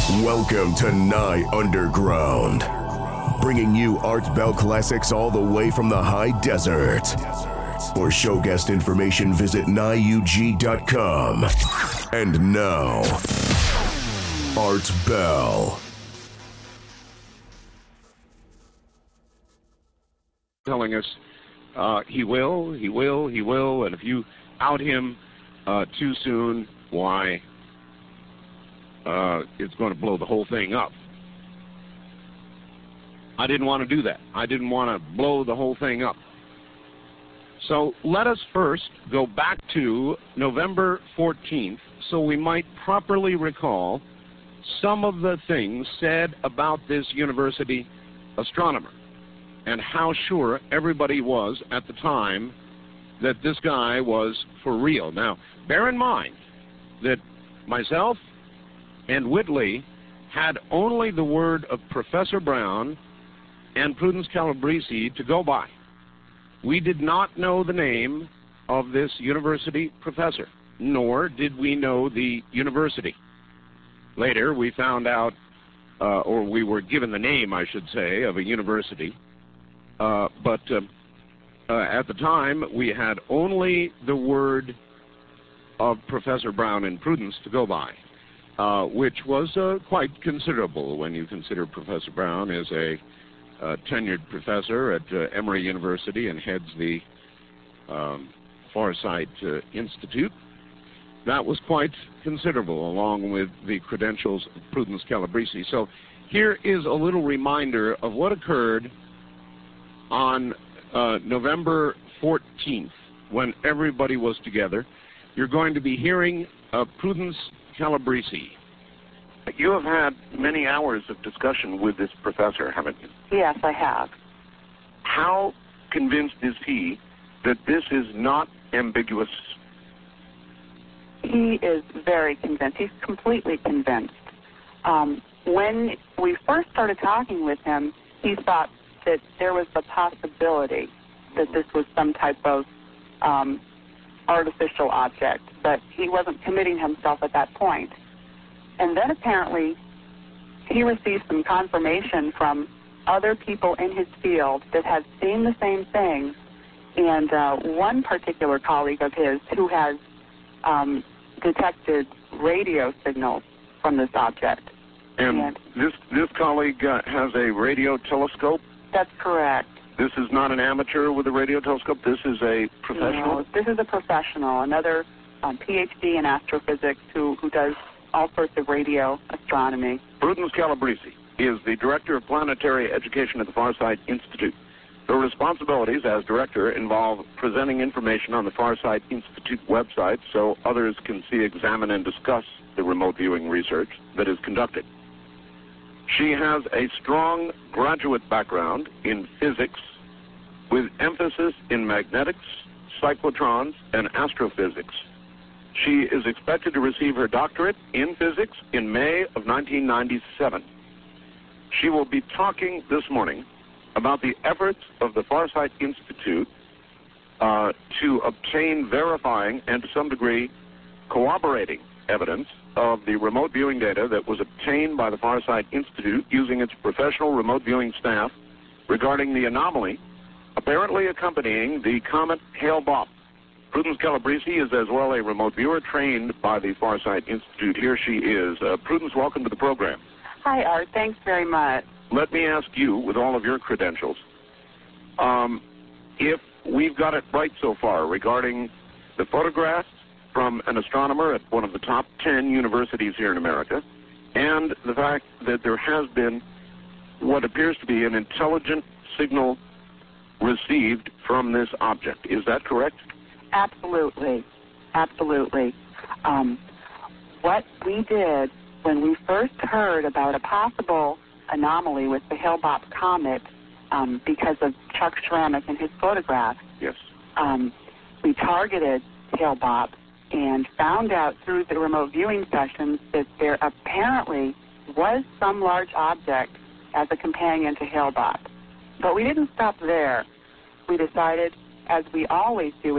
Welcome to Nye Underground, bringing you Art Bell classics all the way from the high desert. For show guest information, visit NyeUG.com. And now, Art Bell. Telling us he will, and if you out him too soon, why, it's going to blow the whole thing up. I didn't want to do that. I didn't want to blow the whole thing up. So let us first go back to November 14th so we might properly recall some of the things said about this university astronomer and how sure everybody was at the time that this guy was for real. Now, bear in mind that myself and Whitley had only the word of Professor Brown and Prudence Calabrese to go by. We did not know the name of this university professor, nor did we know the university. Later, we found out, or we were given the name, I should say, of a university, but at the time, we had only the word of Professor Brown and Prudence to go by, which was quite considerable when you consider Professor Brown is a tenured professor at Emory University and heads the Farsight Institute. That was quite considerable, along with the credentials of Prudence Calabrese. So here is a little reminder of what occurred on November 14th, when everybody was together. You're going to be hearing Prudence Calabrese. You have had many hours of discussion with this professor, haven't you? Yes, I have. How convinced is he that this is not ambiguous? He is very convinced. He's completely convinced. When we first started talking with him, he thought that there was the possibility that this was some type of artificial object, but he wasn't committing himself at that point. And then apparently he received some confirmation from other people in his field that had seen the same thing, and one particular colleague of his who has detected radio signals from this object. And this colleague has a radio telescope? That's correct. This is not an amateur with a radio telescope? This is a professional? No, this is a professional, another PhD in astrophysics who does all sorts of radio astronomy. Prudence Calabrese is the Director of Planetary Education at the Farsight Institute. Her responsibilities as director involve presenting information on the Farsight Institute website so others can see, examine, and discuss the remote viewing research that is conducted. She has a strong graduate background in physics with emphasis in magnetics, cyclotrons, and astrophysics. She is expected to receive her doctorate in physics in May of 1997. She will be talking this morning about the efforts of the Farsight Institute to obtain verifying and, to some degree, corroborating evidence of the remote viewing data that was obtained by the Farsight Institute using its professional remote viewing staff regarding the anomaly apparently accompanying the comet Hale-Bopp. Prudence Calabrese is as well a remote viewer trained by the Farsight Institute. Here she is. Prudence, welcome to the program. Hi, Art. Thanks very much. Let me ask you, with all of your credentials, if we've got it right so far regarding the photographs from an astronomer at one of the top 10 universities here in America, and the fact that there has been what appears to be an intelligent signal received from this object. Is that correct? Absolutely. Absolutely. What we did when we first heard about a possible anomaly with the Hale-Bopp comet because of Chuck Schrammick and his photographs, yes, we targeted Hale-Bopp and found out through the remote viewing sessions that there apparently was some large object as a companion to Hale-Bopp. But we didn't stop there. We decided, as we always do